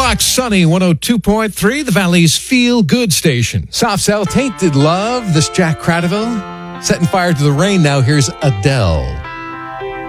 Rock Sunny 102.3, the Valley's Feel Good station. Soft Cell, Tainted Love, this Jack Cradaville. Setting fire to the rain now, here's Adele.